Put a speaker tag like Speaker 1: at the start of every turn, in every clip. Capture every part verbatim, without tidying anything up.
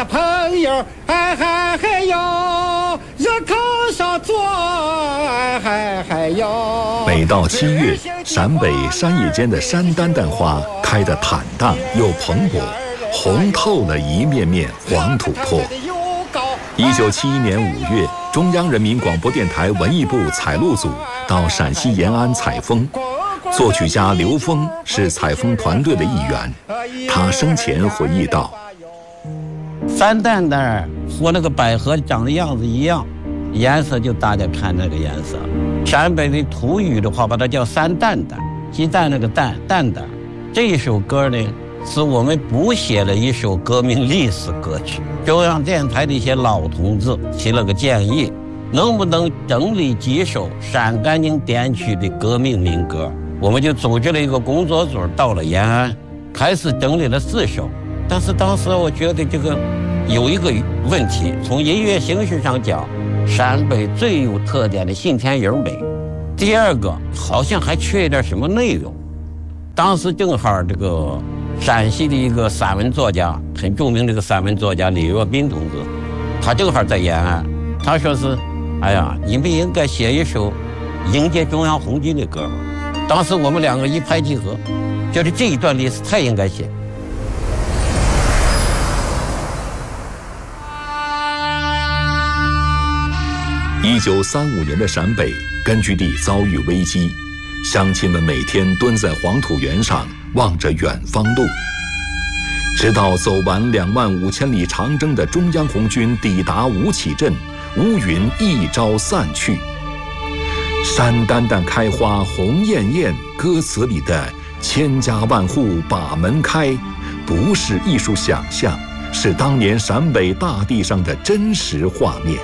Speaker 1: 的朋友，哎嗨嗨哟，热炕上坐，哎嗨嗨哟。
Speaker 2: 每到七月，陕北山野间的山丹丹花开得坦荡又蓬勃，红透了一面面黄土坡。一九七一年五月，中央人民广播电台文艺部采录组到陕西延安采风，作曲家刘峰是采风团队的一员。他生前回忆道：
Speaker 3: 山丹丹和那个百合长的样子一样，颜色就大家看那个颜色。陕北的土语的话，把它叫山蛋蛋，鸡蛋那个蛋蛋蛋。这一首歌呢，是我们补写了一首革命历史歌曲。中央电台的一些老同志提了个建议，能不能整理几首陕甘宁滇区的革命民歌？我们就组织了一个工作组，到了延安，开始整理了四首。但是当时我觉得这个有一个问题，从音乐形式上讲，陕北最有特点的信天营美。第二个好像还缺一点什么内容。当时正好这个陕西的一个散文作家，很著名的一个散文作家李若宾同志，他正好在延安，他说是，哎呀，你们应该写一首迎接中央红军的歌。当时我们两个一拍即合，觉得这一段历史太应该写。
Speaker 2: 一九三五年的陕北根据地遭遇危机，乡亲们每天蹲在黄土原上望着远方路，直到走完两万五千里长征的中央红军抵达吴起镇，乌云一朝散去。山丹丹开花红艳艳歌词里的千家万户把门开，不是艺术想象，是当年陕北大地上的真实画面。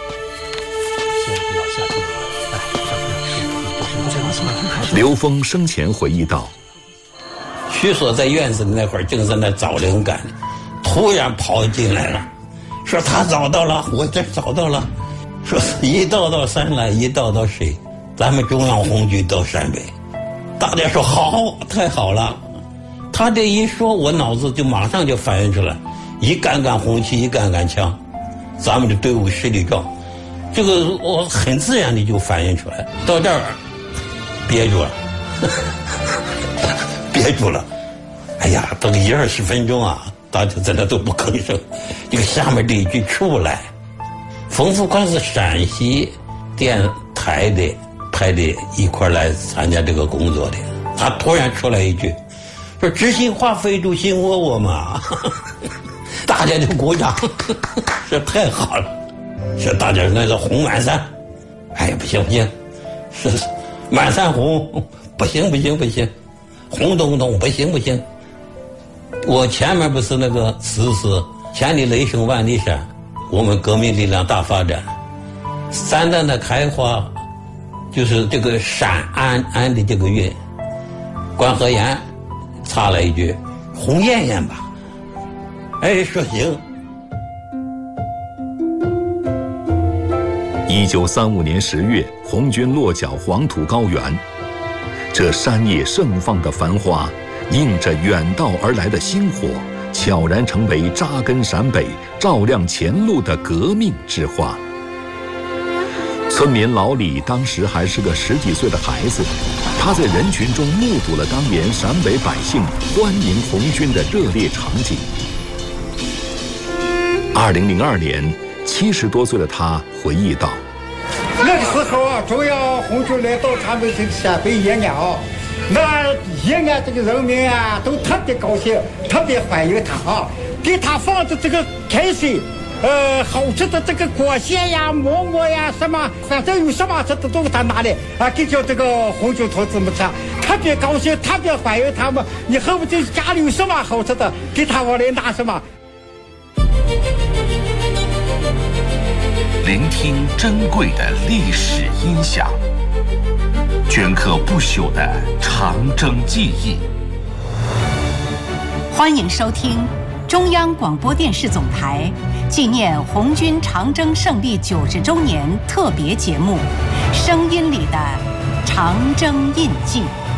Speaker 2: 刘峰生前回忆道：
Speaker 3: 徐所在院子那会儿正在那找灵感，突然跑进来了，说他找到了，我这找到了，说一道道山来一道道水，咱们中央红军到陕北。大家说好，太好了。他这一说，我脑子就马上就反应出来，一杆杆红旗，一杆杆枪，咱们的队伍实力高，这个我很自然的就反应出来。到这儿憋住了，憋住了。哎呀，等一二十分钟啊，大家在那都不吭声。这个下面这一句出来，冯富宽是陕西电台的派的一块来参加这个工作的，他突然出来一句，说知心话非主心窝窝嘛，大家就鼓掌，说太好了，说大家那个红满山，哎呀不行不行，是满山红，不行不行不行，红彤彤不行不行。我前面不是那个词是千里雷声万里山，我们革命力量大发展，山丹的开花就是这个陕安安的这个韵，关和岩插了一句红艳艳吧，哎说行。
Speaker 2: 一九三五年十月，红军落脚黄土高原，这山野盛放的繁花，映着远道而来的星火，悄然成为扎根陕北、照亮前路的革命之花。村民老李当时还是个十几岁的孩子，他在人群中目睹了当年陕北百姓欢迎红军的热烈场景。二零零二年，七十多岁的他回忆道：
Speaker 1: 那个时候啊，中央红军来到咱们这个陕北延安啊，那延安这个人民啊都特别高兴，特别欢迎他啊，给他放的这个开水，呃，好吃的这个果馅呀、馍馍呀，什么反正有什么吃的都给他拿来啊，给叫这个红军同志们吃，特别高兴，特别欢迎他们。你恨不得家里有什么好吃的，给他往来拿什么。
Speaker 4: 聆听珍贵的历史音响，镌刻不朽的长征记忆。
Speaker 5: 欢迎收听中央广播电视总台纪念红军长征胜利九十周年特别节目《声音里的长征印记》。